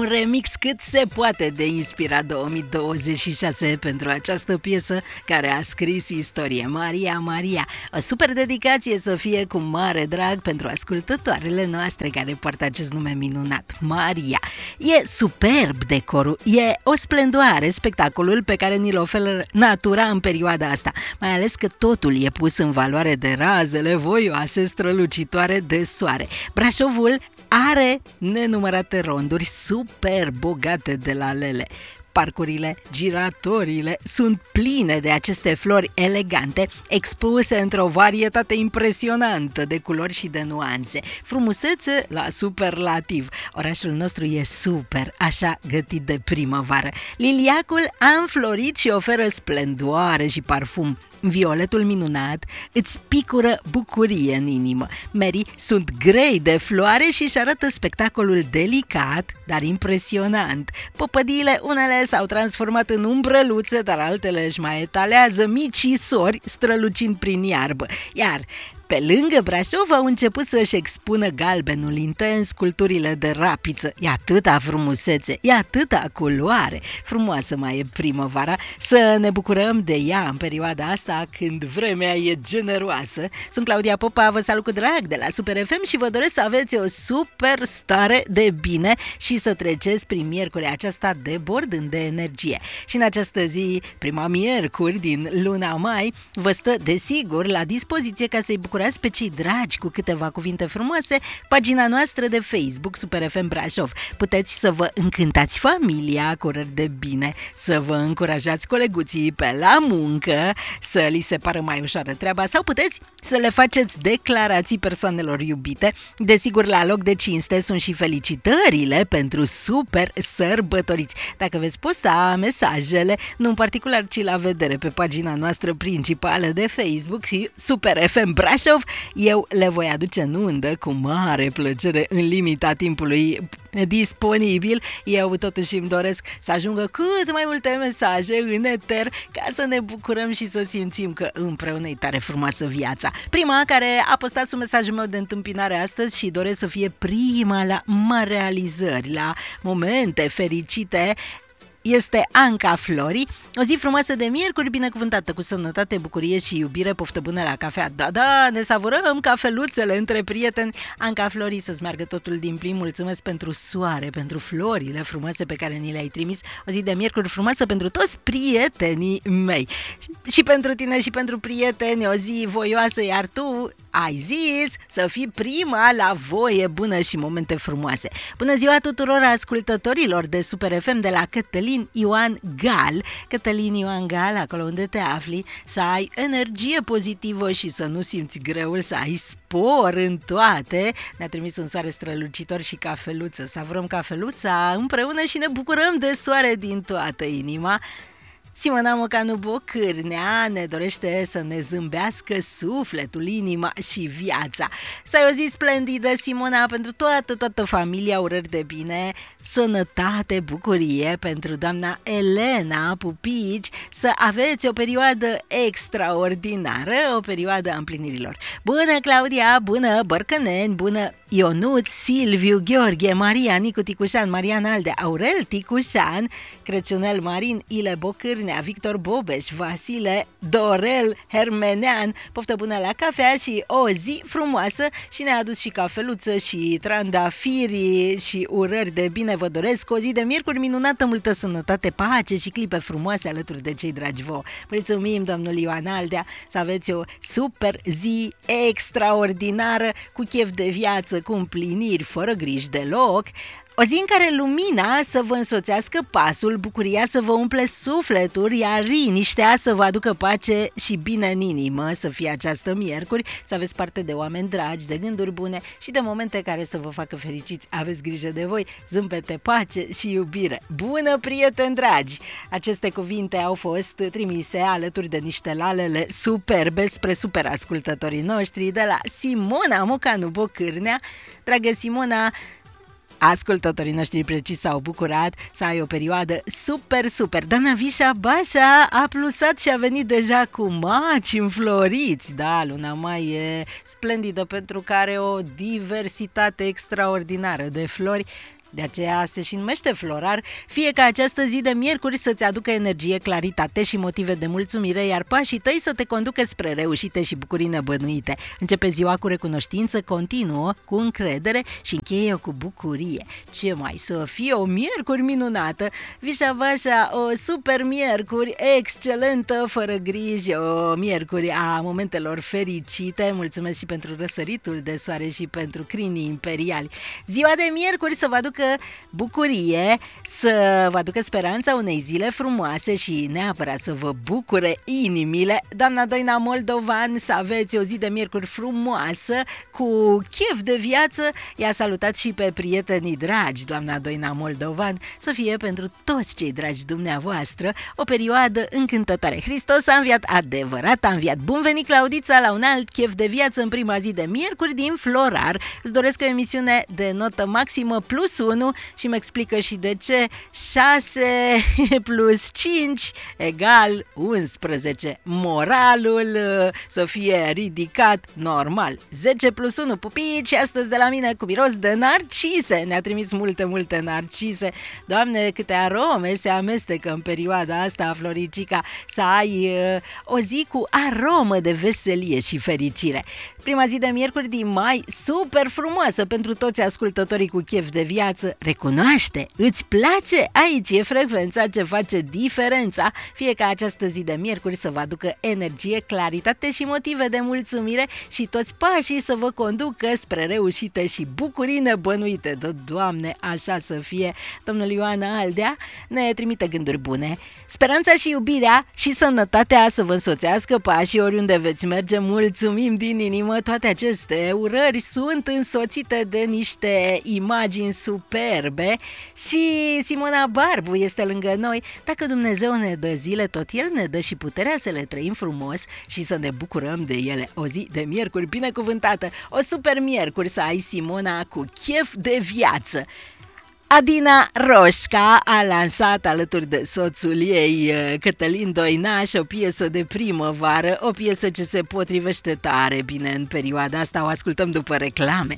un remix cât se poate de inspirat 2026 pentru această piesă care a scris istorie. Maria, Maria, o super dedicație să fie cu mare drag pentru ascultătoarele noastre care poartă acest nume minunat, Maria. E superb decorul, e o splendoare spectacolul pe care ni-l oferă natura în perioada asta, mai ales că totul e pus în valoare de razele voioase strălucitoare de soare. Brașovul are nenumărate ronduri super bogate de lalele. Parcurile, giratoriile sunt pline de aceste flori elegante, expuse într-o varietate impresionantă de culori și de nuanțe. Frumusețe la superlativ. Orașul nostru e super, așa gătit de primăvară. Liliacul a înflorit și oferă splendoare și parfum. Violetul minunat îți picură bucurie în inimă. Merii sunt grei de floare și își arată spectacolul delicat, dar impresionant. Popădiile unele s-au transformat în umbrăluțe, dar altele își mai etalează micii sori strălucind prin iarbă. Iar pe lângă Brașov au început să-și expună galbenul intens culturile de rapiță. E atâta frumusețe, e atâta culoare. Frumoasă mai e primăvara, să ne bucurăm de ea în perioada asta când vremea e generoasă. Sunt Claudia Popa, vă salut cu drag de la Super FM și vă doresc să aveți o super stare de bine și să treceți prin miercuri aceasta debordând de energie. Și în această zi, prima miercuri din luna mai, vă stă desigur la dispoziție ca să-i bucurați pe cei dragi cu câteva cuvinte frumoase, pagina noastră de Facebook Super FM Brașov. Puteți să vă încântați familia cu urări de bine, să vă încurajați coleguții pe la muncă, să li se pară mai ușoară treaba sau puteți să le faceți declarații persoanelor iubite. Desigur, la loc de cinste sunt și felicitările pentru super sărbătoriți. Dacă veți posta mesajele, nu în particular, ci la vedere pe pagina noastră principală de Facebook și Super FM Brașov, eu le voi aduce în undă cu mare plăcere în limita timpului disponibil. Eu totuși îmi doresc să ajungă cât mai multe mesaje în eter ca să ne bucurăm și să simțim că împreună e tare frumoasă viața. Prima care a postat un mesajul meu de întâmpinare astăzi și doresc să fie prima la mari realizări, la momente fericite, este Anca Flori. O zi frumoasă de miercuri, binecuvântată cu sănătate, bucurie și iubire, poftă bună la cafea. Da, ne savurăm cafeluțele între prieteni. Anca Flori, să-ți meargă totul din plin. Mulțumesc pentru soare, pentru florile frumoase pe care ni le-ai trimis. O zi de miercuri frumoasă pentru toți prietenii mei. Și pentru tine și pentru prieteni, o zi voioasă, iar tu ai zis să fii prima la voie bună și momente frumoase. Bună ziua tuturor ascultătorilor de Super FM de la Cătălin Ioan Gal. Cătălin Ioan Gal, acolo unde te afli, să ai energie pozitivă și să nu simți greul, să ai spor în toate. Ne-a trimis un soare strălucitor și cafeluță. Savurăm cafeluța împreună și ne bucurăm de soare din toată inima. Simona Mocanu Bocârnea ne dorește să ne zâmbească sufletul, inima și viața. Să ai o zi splendidă, Simona, pentru toată familia, urări de bine, sănătate, bucurie pentru doamna Elena Pupici, să aveți o perioadă extraordinară, o perioadă a împlinirilor. Bună, Claudia, bună, Bărcăneni, bună, Ionuț, Silviu, Gheorghe, Maria, Nicu Ticușan, Marian Alde, Aurel Ticușan, Crăciunel Marin, Ile Bocârnea, Victor Bobeș, Vasile, Dorel Hermenean, poftă bună la cafea și o zi frumoasă și ne-a adus și cafeluță și trandafiri și urări de bine. Vă doresc o zi de miercuri minunată, multă sănătate, pace și clipe frumoase alături de cei dragi vouă. Mulțumim, domnul Ioan Aldea, să aveți o super zi extraordinară, cu chef de viață, cu împliniri, fără griji deloc. O zi în care lumina să vă însoțească pasul, bucuria să vă umple sufletul, iar liniștea să vă aducă pace și bine în inimă, să fie această miercuri, să aveți parte de oameni dragi, de gânduri bune și de momente care să vă facă fericiți. Aveți grijă de voi, zâmbete, pace și iubire. Bună, prieteni dragi! Aceste cuvinte au fost trimise alături de niște lalele superbe spre super ascultătorii noștri de la Simona Mocanu Bocârnea. Dragă Simona, ascultătorii noștri precis s-au bucurat să ai o perioadă super. Doamna Vișa Bașa a plusat și a venit deja cu maci înfloriți. Da, luna mai e splendidă pentru că are o diversitate extraordinară de flori. De aceea se și numește florar, fie ca această zi de miercuri să-ți aducă energie, claritate și motive de mulțumire, iar pașii tăi să te conducă spre reușite și bucurii nebănuite. Începe ziua cu recunoștință, continuă cu încredere și încheie cu bucurie. Ce mai să fie o miercuri minunată, vișavașa, o super miercuri excelentă, fără griji, o miercuri a momentelor fericite. Mulțumesc și pentru răsăritul de soare și pentru crinii imperiali. Ziua de miercuri să vă aducă bucurie, să vă aducă speranța unei zile frumoase și neapărat să vă bucure inimile. Doamna Doina Moldovan, să aveți o zi de miercuri frumoasă, cu chef de viață. I-a salutat și pe prietenii dragi, doamna Doina Moldovan, să fie pentru toți cei dragi dumneavoastră o perioadă încântătoare. Hristos a înviat, adevărat a înviat. Bun venit, Claudița, la un alt chef de viață în prima zi de miercuri din Florar. Îți doresc o emisiune de notă maximă +1 și îmi explică și de ce 6 plus 5 egal 11. Moralul să fie ridicat normal. 10 plus 1 pupici astăzi de la mine cu miros de narcise. Ne-a trimis multe narcise. Doamne, câte arome se amestecă în perioada asta, Floricica, să ai o zi cu aromă de veselie și fericire. Prima zi de miercuri din mai, super frumoasă pentru toți ascultătorii cu chef de viață. Recunoaște, îți place? Aici e frecvența ce face diferența. Fie ca această zi de miercuri să vă aducă energie, claritate și motive de mulțumire și toți pașii să vă conducă spre reușite și bucurii nebănuite. Doamne, așa să fie. Domnul Ioana Aldea ne trimite gânduri bune. Speranța și iubirea și sănătatea să vă însoțească pașii oriunde veți merge. Mulțumim din inimă. Toate aceste urări sunt însoțite de niște imagini superbe și Simona Barbu este lângă noi. Dacă Dumnezeu ne dă zile, tot El ne dă și puterea să le trăim frumos și să ne bucurăm de ele. O zi de miercuri binecuvântată, o super miercuri să ai, Simona, cu chef de viață. Adina Roșca a lansat alături de soțul ei, Cătălin Doinaș, o piesă de primăvară, o piesă ce se potrivește tare bine în perioada asta. O ascultăm după reclame.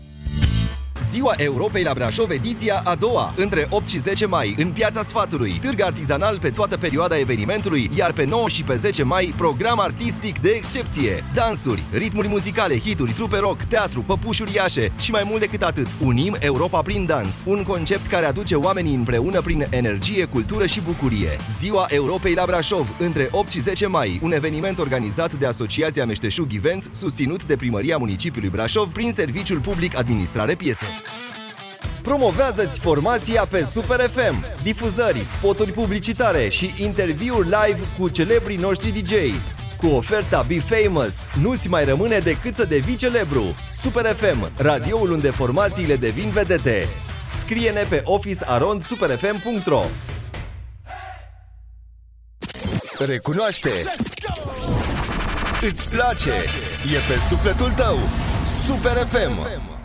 Ziua Europei la Brașov, ediția a doua, între 8 și 10 mai, în Piața Sfatului. Târg artizanal pe toată perioada evenimentului, iar pe 9 și pe 10 mai, program artistic de excepție. Dansuri, ritmuri muzicale, hituri, trupe rock, teatru, păpuși uriașe și mai mult decât atât. Unim Europa prin dans, un concept care aduce oamenii împreună prin energie, cultură și bucurie. Ziua Europei la Brașov, între 8 și 10 mai, un eveniment organizat de Asociația Meșteșug Events, susținut de Primăria Municipiului Brașov prin Serviciul Public Administrare Piețe. Promovează-ți formația pe Super FM. Difuzări, spoturi publicitare și interviuri live cu celebrii noștri DJ. Cu oferta Be Famous, nu-ți mai rămâne decât să devii celebru. Super FM, radioul unde formațiile devin vedete. Scrie-ne pe office@superfm.ro. Recunoaște! Îți place! E pe sufletul tău! Super FM!